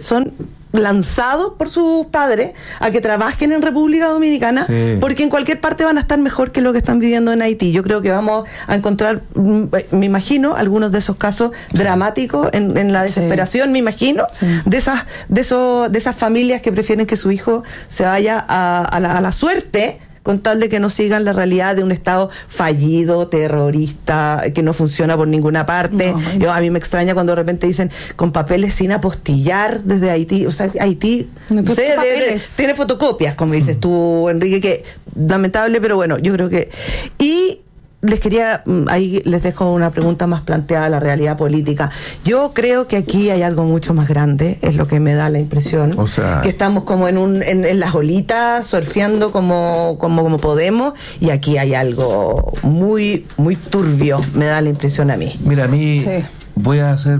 son lanzados por sus padres a que trabajen en República Dominicana, porque en cualquier parte van a estar mejor que lo que están viviendo en Haití. Yo creo que vamos a encontrar, me imagino, algunos de esos casos dramáticos en la desesperación, me imagino, de esas familias que prefieren que su hijo se vaya a la suerte, con tal de que no sigan la realidad de un Estado fallido, terrorista, que no funciona por ninguna parte. A mí me extraña cuando de repente dicen con papeles sin apostillar desde Haití. O sea, Haití tiene fotocopias, como dices tú, Enrique, que lamentable, pero bueno, yo creo que... Y les quería, ahí les dejo una pregunta más planteada a la realidad política. Yo creo que aquí hay algo mucho más grande, es lo que me da la impresión, o sea, que estamos como en las olitas, surfeando como podemos, y aquí hay algo muy, muy turbio, me da la impresión a mí. Mira, a mí voy a ser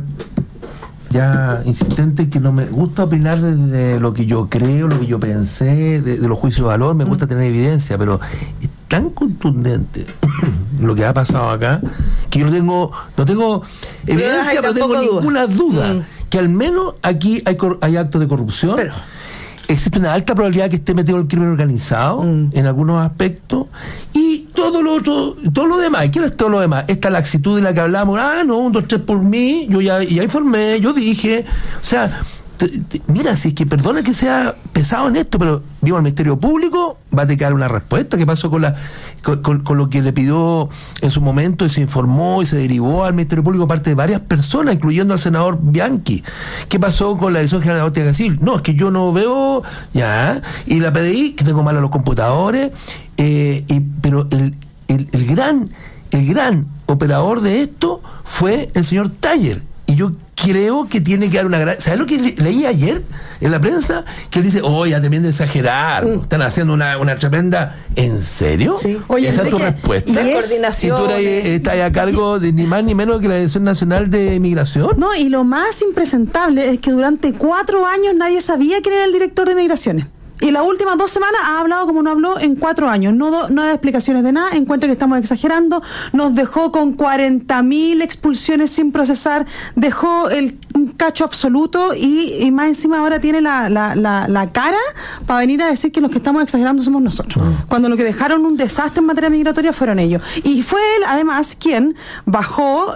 ya insistente, que no me gusta opinar desde lo que yo creo, lo que yo pensé, de los juicios de valor, me gusta tener evidencia, pero es tan contundente lo que ha pasado acá, que yo no tengo evidencia, pero no tengo ninguna duda que al menos aquí hay actos de corrupción. Pero existe una alta probabilidad que esté metido el crimen organizado en algunos aspectos, y todo lo otro, todo lo demás. ¿Qué es todo lo demás? Esta laxitud de la que hablamos, 1, 2, 3 por mí, yo ya informé, yo dije, o sea, mira, si es que perdona que sea pesado en esto, pero vivo al Ministerio Público, va a tener que dar una respuesta. ¿Qué pasó con lo que le pidió en su momento y se informó y se derivó al Ministerio Público parte de varias personas, incluyendo al senador Bianchi? ¿Qué pasó con la Dirección General de la Guardia Civil? No, es que yo no veo, y la PDI, que tengo mal a los computadores, pero el gran operador de esto fue el señor Taller, y yo creo que tiene que dar una gran... ¿Sabes lo que leí ayer en la prensa? Que él dice, ya te vienen de exagerar, están haciendo una tremenda... ¿En serio? Sí. Oye, ¿esa es tu respuesta? ¿Y coordinación? ¿Y tú estás a cargo de ni más ni menos que la Dirección Nacional de Migración? No, y lo más impresentable es que durante 4 años nadie sabía quién era el director de Migraciones. Y las últimas 2 semanas ha hablado como no habló en 4 años. No da explicaciones de nada, encuentra que estamos exagerando. Nos dejó con 40.000 expulsiones sin procesar. Dejó un cacho absoluto y más encima ahora tiene la cara para venir a decir que los que estamos exagerando somos nosotros. Cuando lo que dejaron un desastre en materia migratoria fueron ellos. Y fue él, además, quien bajó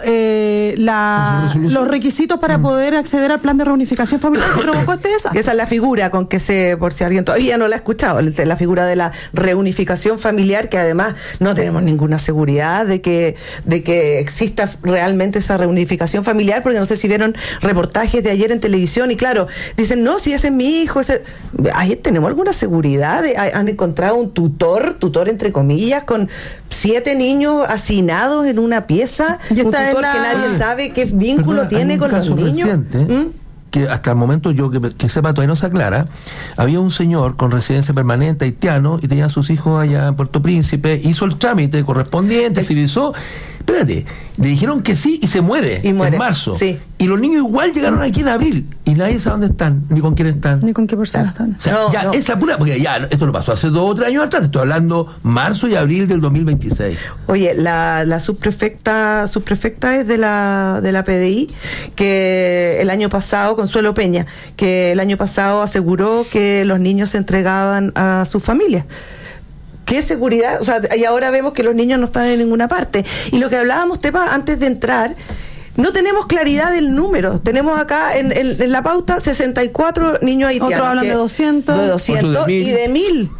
los requisitos para poder acceder al plan de reunificación familiar que provocó este desastre. Esa es la figura con que por si alguien todavía no la ha escuchado, la figura de la reunificación familiar, que además no tenemos ninguna seguridad de que exista realmente esa reunificación familiar, porque no sé si vieron reportajes de ayer en televisión y claro, dicen, no, si ese es mi hijo, ahí tenemos alguna seguridad, han encontrado un tutor entre comillas, con 7 niños hacinados en una pieza, un tutor que nadie sabe qué vínculo tiene con los niños. Que hasta el momento yo que sepa todavía no se aclara. Había un señor con residencia permanente haitiano y tenía a sus hijos allá en Puerto Príncipe, hizo el trámite correspondiente, se visó, le dijeron que sí y se muere en marzo. Sí. Y los niños igual llegaron aquí en abril y nadie sabe dónde están, ni con quién están. Ni con qué persona están. O sea, es la pura, porque ya esto lo pasó hace 2 o 3 años atrás, estoy hablando marzo y abril del 2026. Oye, la subprefecta es de la PDI, que el año pasado, Consuelo Peña, que el año pasado aseguró que los niños se entregaban a sus familias. ¿Qué seguridad? O sea, y ahora vemos que los niños no están en ninguna parte. Y lo que hablábamos, Tepa, antes de entrar, no tenemos claridad del número. Tenemos acá en la pauta 64 niños haitianos. Otros hablan de 200. De 200 y de 1000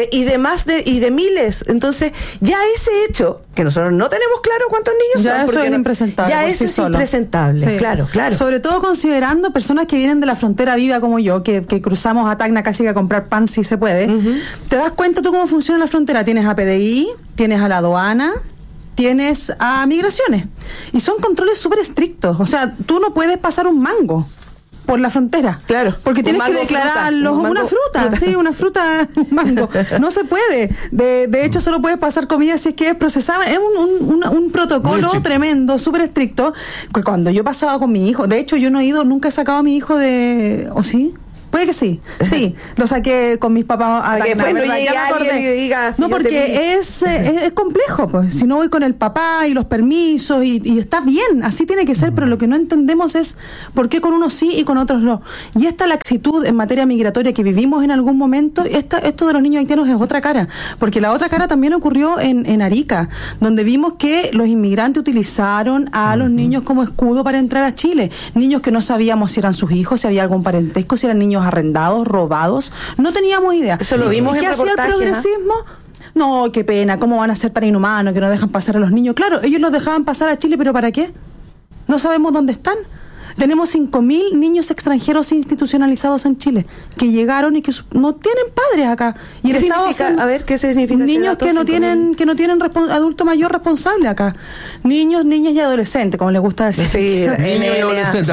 y de miles. Entonces, ya ese hecho, que nosotros no tenemos claro cuántos niños ya son. Eso es impresentable. Ya eso es impresentable. Sí. Claro. Sobre todo considerando personas que vienen de la frontera viva como yo, que cruzamos a Tacna casi a comprar pan si se puede. ¿Te das cuenta tú cómo funciona la frontera? Tienes a PDI, tienes a la aduana, tienes a migraciones, y son controles súper estrictos. O sea, tú no puedes pasar un mango por la frontera, claro, porque tienes que declararlos una fruta, sí, una fruta, un mango, no se puede. De hecho, solo puedes pasar comida si es que es procesada. Es un protocolo tremendo, súper estricto. Cuando yo pasaba con mi hijo, de hecho yo no he ido, nunca he sacado a mi hijo de, ¿o sí? Puede que sí, lo saqué con mis papás. Que después no llegue alguien y diga, no, porque es complejo, pues. Si no voy con el papá y los permisos y está bien, así tiene que ser, pero lo que no entendemos es por qué con unos sí y con otros no. Y esta laxitud en materia migratoria que vivimos en algún momento, esto de los niños haitianos es otra cara, porque la otra cara también ocurrió en Arica, donde vimos que los inmigrantes utilizaron a los niños como escudo para entrar a Chile, niños que no sabíamos si eran sus hijos, si había algún parentesco, si eran niños arrendados, robados, no teníamos idea. Eso lo vimos en reportajes. ¿Qué hacía el progresismo? No, qué pena, ¿cómo van a ser tan inhumanos que no dejan pasar a los niños? Claro, ellos los dejaban pasar a Chile, ¿pero para qué? No sabemos dónde están. Tenemos 5.000 niños extranjeros institucionalizados en Chile que llegaron y que no tienen padres acá. Y ¿Qué significa? A ver, ¿qué significa? Niños que no tienen adulto mayor responsable acá. Niños, niñas y adolescentes, como les gusta decir. Sí, niños y adolescentes.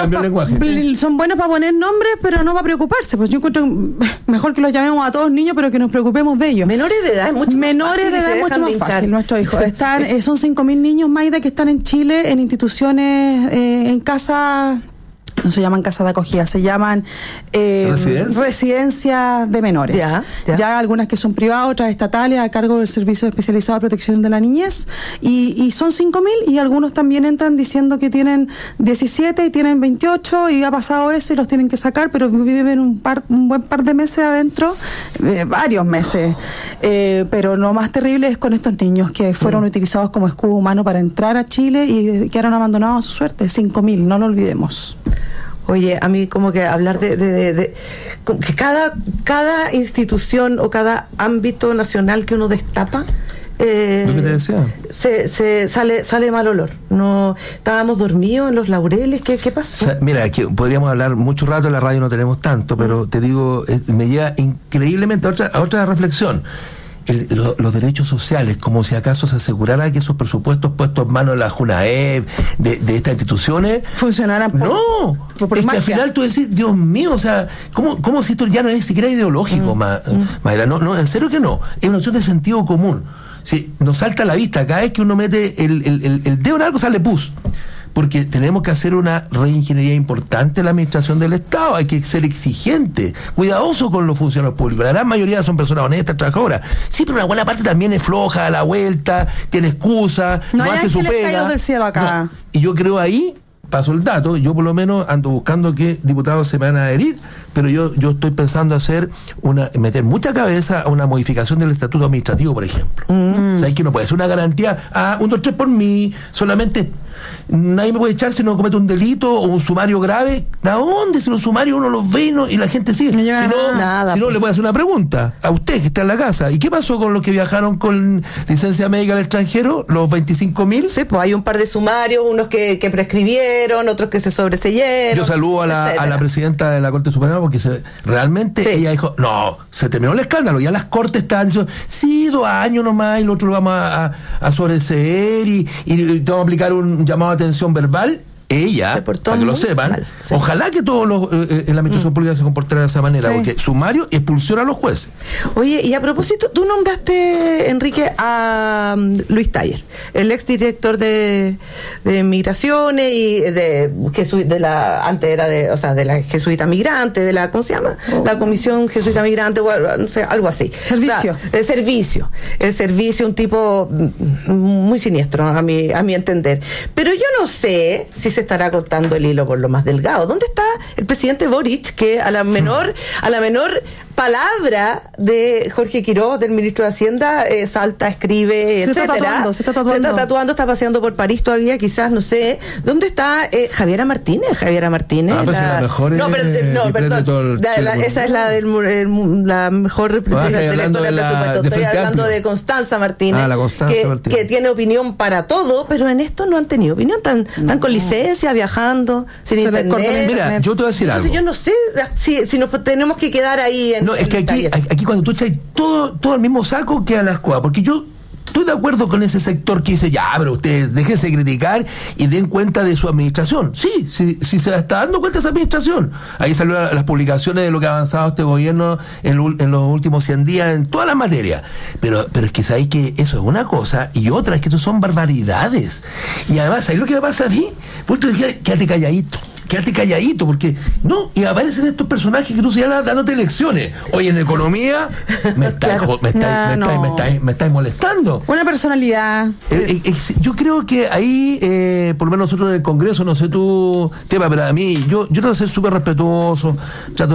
Son buenos para poner nombres, pero no para preocuparse. Pues yo encuentro mejor que los llamemos a todos niños, pero que nos preocupemos de ellos. Menores de edad es mucho más fácil. Nuestros hijos son 5.000 niños, Maida, que están en Chile en instituciones, en casas. No se llaman casas de acogida, se llaman residencias de menores. Ya algunas que son privadas, otras estatales, a cargo del Servicio Especializado de Protección de la Niñez. Y son 5.000 y algunos también entran diciendo que tienen 17 y tienen 28 y ha pasado eso y los tienen que sacar, pero viven un buen par de meses adentro, varios meses. Pero lo más terrible es con estos niños que fueron utilizados como escudo humano para entrar a Chile y quedaron abandonados a su suerte. 5.000, no lo olvidemos. Oye, a mí como que hablar de que cada institución o cada ámbito nacional que uno destapa, lo que te decía. sale mal olor. No estábamos dormidos en los laureles. ¿Qué pasó? O sea, mira, aquí podríamos hablar mucho rato, en la radio no tenemos tanto, pero te digo, me lleva increíblemente a otra reflexión. Los derechos sociales, como si acaso se asegurara que esos presupuestos puestos en manos de la Junaep, de estas instituciones, funcionaran por es magia. Que al final tú decís, Dios mío, o sea, ¿cómo si esto ya no es siquiera ideológico, Mayra? No, en serio que no, es una cuestión de sentido común. Si nos salta a la vista, cada vez que uno mete el dedo en algo sale pus. Porque tenemos que hacer una reingeniería importante en la administración del Estado. Hay que ser exigente, cuidadoso con los funcionarios públicos. La gran mayoría son personas honestas, trabajadoras. Sí, pero una buena parte también es floja a la vuelta, tiene excusa, no hace su pega. Del cielo acá. No. Y yo creo ahí, paso el dato, yo por lo menos ando buscando qué diputados se me van a adherir, pero yo estoy pensando meter mucha cabeza a una modificación del estatuto administrativo, por ejemplo. O sea, es que no puede ser una garantía, 1, 2, 3 por mí, solamente nadie me puede echar si no comete un delito o un sumario grave. ¿De dónde? Si los sumarios uno los ve y la gente sigue. Si no, le puedo hacer una pregunta a usted que está en la casa. ¿Y qué pasó con los que viajaron con licencia médica al extranjero? ¿Los 25.000? Sí, pues hay un par de sumarios, unos que prescribieron, otros que se sobreseyeron. Yo saludo a la presidenta de la Corte Suprema porque realmente ella dijo, no, se terminó el escándalo. Ya las Cortes estaban diciendo, sí, 2 años nomás y lo otro lo vamos a sobreseer y te vamos a aplicar un llamado de atención verbal. Ella, para que lo sepan, mal, ojalá que todos los en la administración pública se comportaran de esa manera, porque sumario expulsiona a los jueces. Oye, y a propósito, tú nombraste, Enrique, a Luis Taller, el exdirector de Migraciones y de la antes era de la Jesuita Migrante, de la, ¿cómo se llama? La Comisión Jesuita Migrante, no sé, algo así. Servicio. O sea, el servicio, un tipo muy siniestro a mi entender. Pero yo no sé si se estará cortando el hilo por lo más delgado. ¿Dónde está el presidente Boric, que a la menor palabra de Jorge Quiroz, del ministro de Hacienda, salta, escribe, etcétera? Se está tatuando, está paseando por París todavía, quizás, no sé. ¿Dónde está Javiera Martínez? La mejor perdón. Esa es la mejor directora del presupuesto. Estoy hablando de Constanza Martínez, que tiene opinión para todo, pero en esto no han tenido opinión, tan con licencia, viajando, sin internet. Mira, yo te voy a decir algo. Yo no sé si nos tenemos que quedar ahí en... No, es que aquí cuando tú echas todo al mismo saco, queda la escoba, porque yo estoy de acuerdo con ese sector que dice, ya, pero ustedes déjense criticar y den cuenta de su administración. Sí, se está dando cuenta de esa administración. Ahí salieron las publicaciones de lo que ha avanzado este gobierno en los últimos 100 días en todas las materias. Pero es que sabéis que eso es una cosa y otra es que esto son barbaridades. Y además, ¿sabéis lo que me pasa a mí? Pues tú dijiste, quédate calladito. quédate calladito, porque no, y aparecen estos personajes que tú señalas dándote lecciones. Hoy en economía me estáis molestando. Una personalidad. Yo creo que ahí, por lo menos nosotros en el Congreso, no sé tú, tema, pero a mí, yo trato de ser súper respetuoso, trato